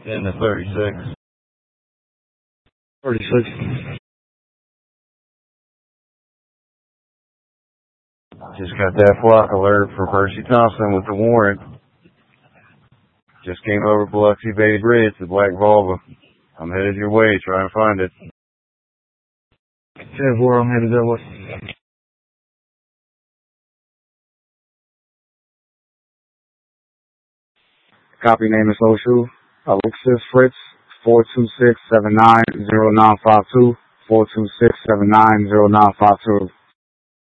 In the 36. 36. Just got that flock alert for Percy Thompson with the warrant. Just came over Biloxi Bay Bridge, the Black Volvo. I'm headed your way, trying to find it. 10-4, I'm headed that way. Copy, name is Oshu. Alexis Fritz, 426-79-0952, 426-79-0952.